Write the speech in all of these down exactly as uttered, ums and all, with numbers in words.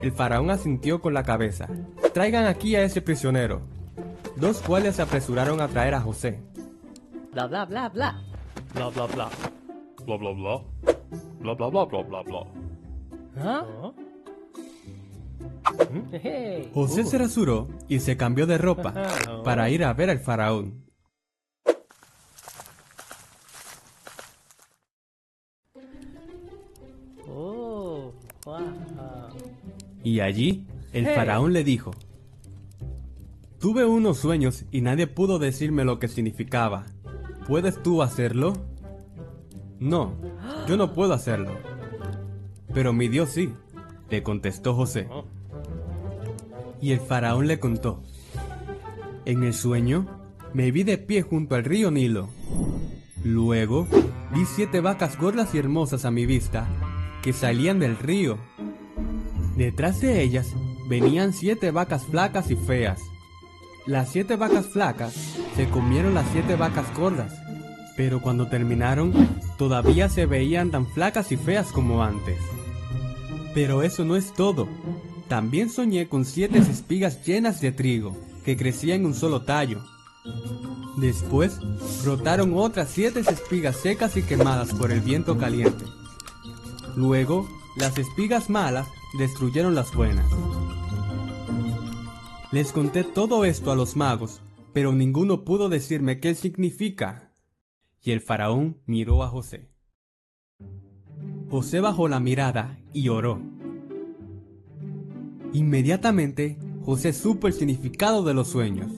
El faraón asintió con la cabeza. «Traigan aquí a ese prisionero». Dos guardias se apresuraron a traer a José. Bla bla bla bla. Bla bla bla. Bla bla bla. Bla bla bla bla bla bla. ¿Ah? Hey. José Uh. se rasuró y se cambió de ropa para ir a ver al faraón. Oh, wow. Y allí el Hey. faraón le dijo: «Tuve unos sueños y nadie pudo decirme lo que significaba. ¿Puedes tú hacerlo?» «No, yo no puedo hacerlo». «Pero mi Dios sí», le contestó José. Y el faraón le contó: «En el sueño me vi de pie junto al río Nilo. Luego vi siete vacas gordas y hermosas a mi vista que salían del río. Detrás de ellas venían siete vacas flacas y feas. Las siete vacas flacas se comieron las siete vacas gordas, pero cuando terminaron todavía se veían tan flacas y feas como antes. Pero eso no es todo. También soñé con siete espigas llenas de trigo que crecían en un solo tallo. Después brotaron otras siete espigas secas y quemadas por el viento caliente. Luego, las espigas malas destruyeron las buenas». Les conté todo esto a los magos, pero ninguno pudo decirme qué significa. Y el faraón miró a José. José bajó la mirada y oró. Inmediatamente, José supo el significado de los sueños.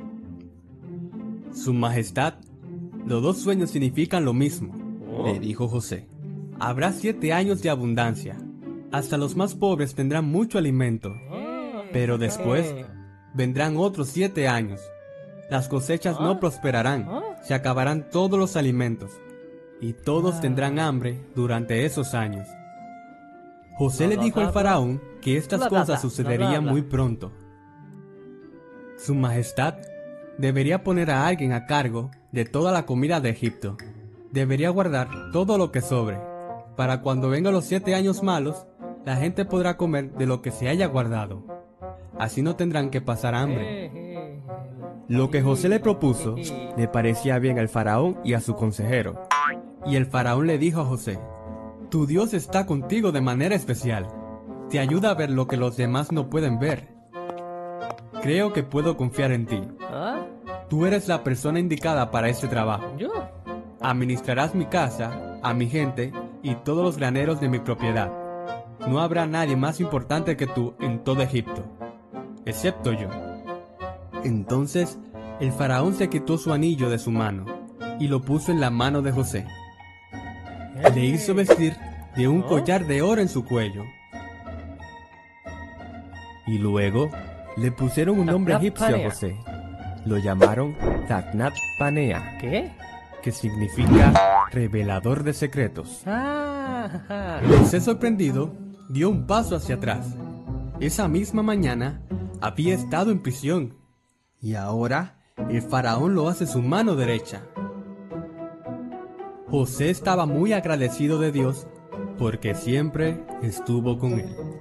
«Su Majestad, los dos sueños significan lo mismo», Oh. le dijo José. «Habrá siete años de abundancia. Hasta los más pobres tendrán mucho alimento. Pero después vendrán otros siete años. Las cosechas no prosperarán, se acabarán todos los alimentos, y todos tendrán hambre durante esos años». José le dijo al faraón que estas cosas sucederían muy pronto. Su Majestad debería poner a alguien a cargo de toda la comida de Egipto. Debería guardar todo lo que sobre. Para cuando vengan los siete años malos, la gente podrá comer de lo que se haya guardado. Así no tendrán que pasar hambre. Lo que José le propuso le parecía bien al faraón y a su consejero. Y el faraón le dijo a José: «Tu Dios está contigo de manera especial. Te ayuda a ver lo que los demás no pueden ver. Creo que puedo confiar en ti. ¿Ah? Tú eres la persona indicada para este trabajo. ¿Yo? Administrarás mi casa, a mi gente y todos los graneros de mi propiedad. No habrá nadie más importante que tú en todo Egipto, excepto yo». Entonces el faraón se quitó su anillo de su mano y lo puso en la mano de José. Le hizo vestir de un collar de oro en su cuello. Y luego le pusieron un nombre egipcio a José. Lo llamaron Tatnat Panea, ¿Qué? que significa revelador de secretos. Ah, José, sorprendido, dio un paso hacia atrás. Esa misma mañana había estado en prisión, y ahora el faraón lo hace su mano derecha. José estaba muy agradecido de Dios porque siempre estuvo con él.